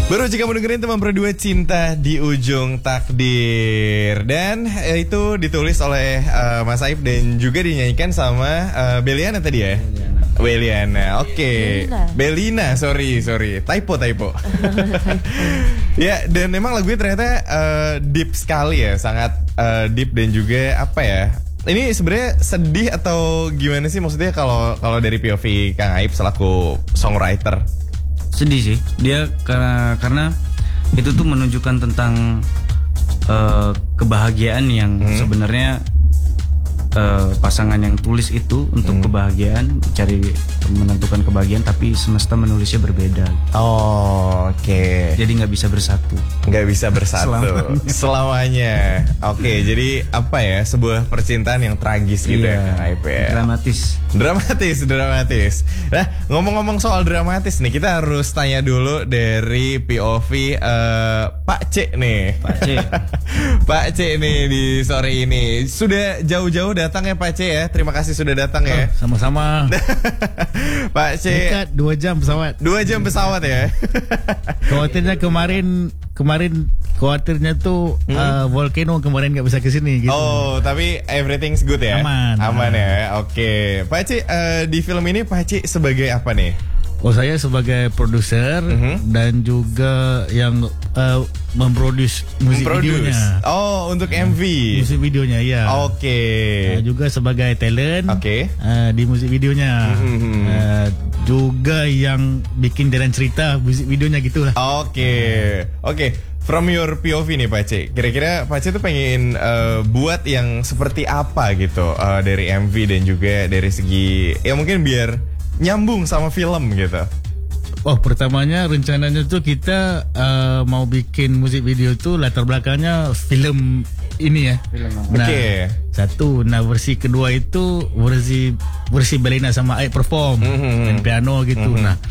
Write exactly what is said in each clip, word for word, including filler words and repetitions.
Baru aja kamu dengerin teman berdua Cinta di Ujung Takdir. Dan ya, itu ditulis oleh uh, Mas Aib dan juga dinyanyikan sama uh, Beliana tadi ya. Beliana, oke. Okay. Belina, sorry, sorry, typo, typo. Ya, dan memang lagunya ternyata uh, deep sekali ya, sangat uh, deep dan juga apa ya? Ini sebenarnya sedih atau gimana sih maksudnya kalau kalau dari P O V Kang Aib selaku songwriter? Sedih sih, dia karena karena itu tuh menunjukkan tentang uh, kebahagiaan yang hmm. sebenarnya uh, pasangan yang tulis itu untuk hmm. kebahagiaan, cari menentukan kebahagiaan, tapi semesta menulisnya berbeda. Oh, oke. Okay. Jadi nggak bisa bersatu. Nggak bisa bersatu selamanya. Selamanya. Oke, okay, jadi apa ya, sebuah percintaan yang tragis gitu iya, ya, Kang Aib ya. Dramatis. Dramatis, dramatis. Nah, ngomong-ngomong soal dramatis nih, kita harus tanya dulu dari P O V uh, Pak C nih. Pak C. Pak C nih di sore ini. Sudah jauh-jauh datang ya Pak C ya. Terima kasih sudah datang ya. Oh, sama-sama. Pak C. Dekat dua jam pesawat. Dua jam pesawat ya. Khawatirnya kemarin kemarin khawatirnya tuh hmm? uh, volcano kemarin nggak bisa kesini gitu. Oh, tapi everything's good ya. Aman. Aman ya. Oke. Okay. Pak C, uh, di film ini Pak C sebagai apa nih? Oh, saya sebagai produser uh-huh. dan juga yang uh, memproduce musik Memproduce. videonya. Oh, untuk M V. Musik videonya, ya. Oke. Okay. Uh, juga sebagai talent. Oke. Okay. Uh, di musik videonya. Mm-hmm. Uh, juga yang bikin jalan cerita musik videonya gitulah. Oke. Okay. Oke. Okay. From your P O V nih Pak C, kira-kira Pak C tuh pengen uh, buat yang seperti apa gitu uh, dari M V dan juga dari segi ya mungkin biar nyambung sama film gitu. Oh, pertamanya rencananya tuh kita uh, mau bikin musik video tuh latar belakangnya film ini ya. Nah, Oke. Okay. Satu, nah versi kedua itu versi versi Belina sama Aib perform mm-hmm. main piano gitu. Mm-hmm. Nah,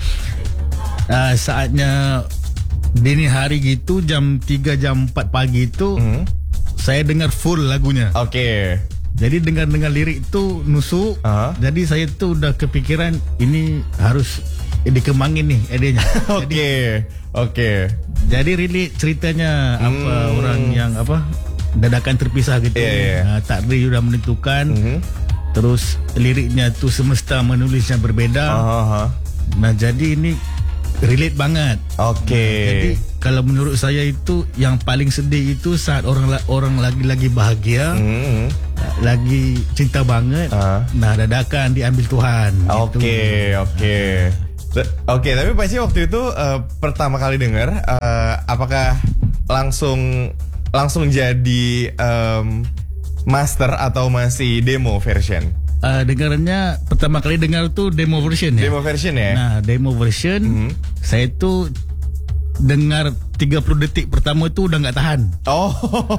uh, saatnya dini hari gitu jam tiga jam empat pagi itu mm-hmm. saya dengar full lagunya. Oke. Okay. Jadi dengar-dengar lirik itu nusuk. Uh-huh. Jadi saya tuh udah kepikiran ini harus dikembangin nih idenya. Oke. Oke. Okay. Jadi really ceritanya hmm. apa orang yang apa dadakan terpisah gitu. Yeah, yeah. Nah, takdir sudah menentukan. Mm-hmm. Terus liriknya tuh semesta menulisnya berbeda. Uh-huh. Nah, jadi ini relate banget. Oke. Okay. Nah, jadi kalau menurut saya itu yang paling sedih itu saat orang orang lagi-lagi bahagia, mm-hmm. lagi cinta banget. Uh. Nah, dadakan diambil Tuhan. Oke, okay, gitu. oke. Okay. Oke, okay, tapi Pak Ci waktu itu uh, pertama kali dengar, uh, apakah langsung langsung jadi um, master atau masih demo version? Uh, dengarannya pertama kali dengar tuh demo version ya. Demo version ya. Nah, demo version mm-hmm. saya tuh dengar tiga puluh detik pertama itu udah nggak tahan. Oh.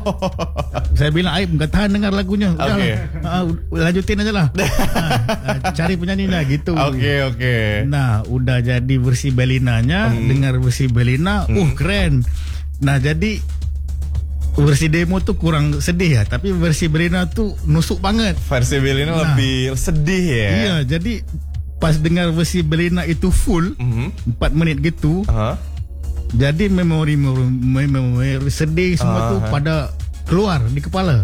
Saya bilang Aib nggak tahan dengar lagunya. Udah okay. uh, lanjutin aja lah. uh, cari penyanyinya gitu. Oke okay, oke. Okay. Nah, udah jadi versi Belinanya, mm. dengar versi Belina, mm. uh keren. Nah, jadi versi demo tuh kurang sedih ya, tapi versi Belina tuh nusuk banget. Versi Belina nah, lebih sedih ya. Iya, jadi pas dengar versi Belina itu full mm-hmm. empat menit gitu. Uh-huh. Jadi memori memori, memori sedih semua uh-huh. tuh pada keluar di kepala.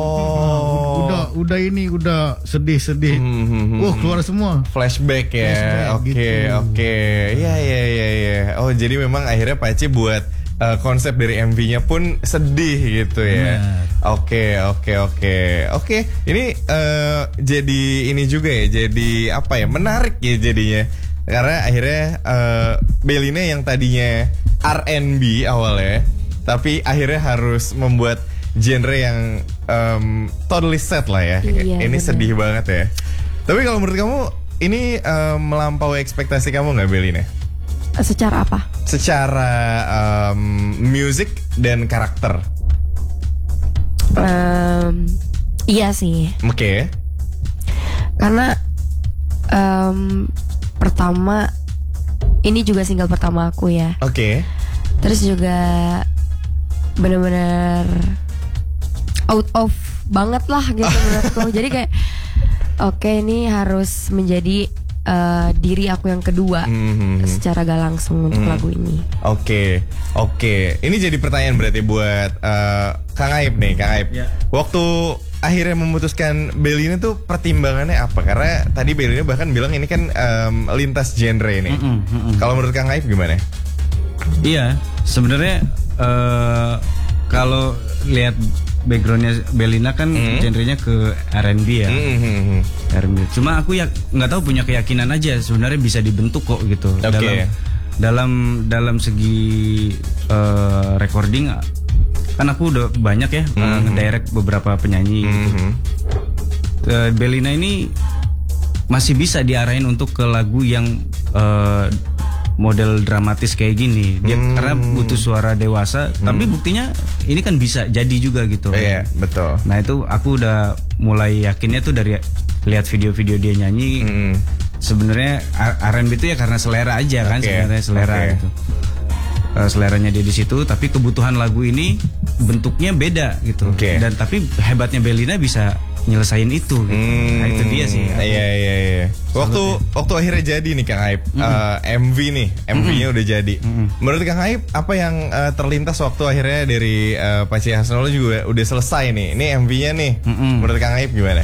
Oh. Udah udah ini udah sedih-sedih. Mm-hmm. Oh, keluar semua. Flashback ya. Oke, gitu. Oke. Okay. Ya ya ya ya. Oh, jadi memang akhirnya Pak Ci buat uh, konsep dari M V-nya pun sedih gitu ya. Oke, oke, oke. Oke, ini uh, jadi ini juga ya. Jadi apa ya? Menarik ya jadinya. Karena akhirnya uh, Belina yang tadinya R and B awalnya, tapi akhirnya harus membuat genre yang um, totally sad lah ya. Iya, ini bener. Sedih banget ya. Tapi kalau menurut kamu ini um, melampaui ekspektasi kamu nggak, Belina? Secara apa? Secara um, music dan karakter. Um, iya sih. Oke. Okay. Karena um, pertama ini juga single pertama aku ya. Oke. Okay. Terus juga benar-benar out of banget lah gitu menurutku. Jadi kayak oke okay, ini harus menjadi uh, diri aku yang kedua Mhm. secara gak langsung untuk lagu ini. Oke, oke. Ini jadi pertanyaan berarti buat uh, Kang Aib nih, Kang Aib. Ya. Waktu akhirnya memutuskan Bellina tuh pertimbangannya apa? Karena tadi Bellina bahkan bilang ini kan um, lintas genre ini. Mm-mm, mm-mm. Kalau menurut Kang Aib gimana? Iya, sebenarnya eh, kalau lihat backgroundnya Bellina kan Hmm. genrenya ke R and B ya. Mhm. R and B. Cuma aku ya nggak tahu, punya keyakinan aja sebenarnya bisa dibentuk kok gitu. Oke. Dalam dalam dalam segi eh, recording kan aku udah banyak ya eh, ngedirect beberapa penyanyi gitu. Mhm. Eh, Bellina ini masih bisa diarahin untuk ke lagu yang eh, model dramatis kayak gini. Dia Hmm. karena butuh suara dewasa, tapi buktinya ini kan bisa jadi juga gitu. Iya, betul. Nah itu aku udah mulai yakinnya tuh dari lihat video-video dia nyanyi. Mhm. Sebenarnya R and B itu ya karena selera aja kan, Oke, sebenarnya selera oke. gitu. Eh, seleranya dia di situ, tapi kebutuhan lagu ini bentuknya beda gitu. Oke. Dan tapi hebatnya Bellina bisa nyelesain itu. Gitu. Nah itu dia sih. Aku- Iya iya iya. Waktu waktu akhirnya jadi nih Kang Aib, uh, M V nih, M V-nya udah jadi. Menurut Kang Aib apa yang uh, terlintas waktu akhirnya dari uh, Paci Hasnolo juga udah selesai nih. Ini M V-nya nih. Mm-mm. Menurut Kang Aib gimana?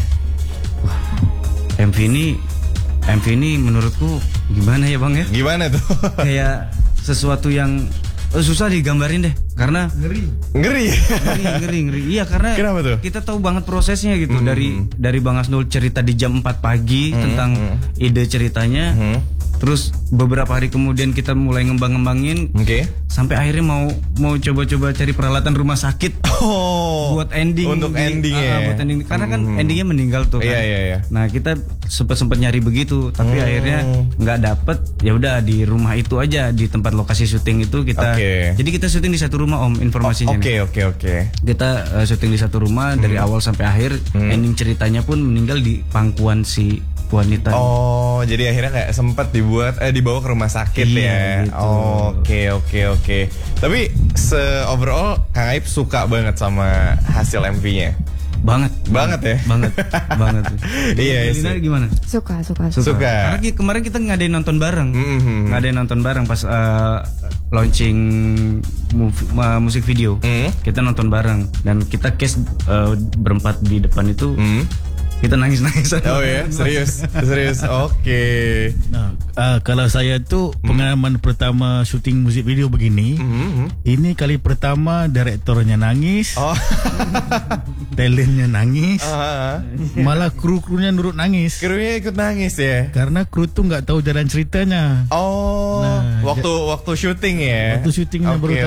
M V ini M V ini menurutku gimana ya Bang ya? Gimana tuh? Kayak sesuatu yang eh, susah digambarin deh karena Ngeri. ngeri ngeri ngeri. Iya karena Kenapa tuh? kita tahu banget prosesnya gitu. Dari dari Bang Hasnul cerita di jam empat pagi tentang ide ceritanya. Hmm. Terus beberapa hari kemudian kita mulai ngembang-ngembangin Oke. sampai akhirnya mau mau coba-coba cari peralatan rumah sakit Oh. buat ending Untuk di- ending ah, ya. buat ending karena kan endingnya meninggal tuh kan. Iya, iya, iya. Nah kita sempet sempet nyari begitu tapi Hmm. akhirnya nggak dapet. Ya udah di rumah itu aja, di tempat lokasi syuting itu kita. Oke. Jadi kita syuting di satu rumah Om, informasinya Oke nih. oke oke. Kita uh, syuting di satu rumah dari awal sampai akhir. Ending ceritanya pun meninggal di pangkuan si wanita. Oh, jadi akhirnya nggak sempet dibuat eh dibawa ke rumah sakit Iya, ya. gitu. Oke, oke, oke. Tapi se overall Kang Aib suka banget sama hasil M V-nya. Banget. Banget ya? Banget. banget. Iya, Lina sih. gimana? Suka, suka, Suka. suka. Karena ki- kemarin kita ngadain nonton bareng, Mhm. ngadain nonton bareng pas uh, launching movie- uh, musik video. Mhm. Kita nonton bareng dan kita cast uh, berempat di depan itu. Hmm. Kita nangis-nangis. Oh ya, serius, serius. Oke. Nah, uh, kalau saya tuh pengalaman pertama syuting musik video begini, Mhm. ini kali pertama direktornya nangis, Oh. talentnya nangis, Ah. malah kru-krunya nurut nangis. Krunya ikut nangis ya. Karena kru tuh nggak tahu jalan ceritanya. Oh, Nah, waktu waktu syuting ya. Waktu syutingnya Oke, baru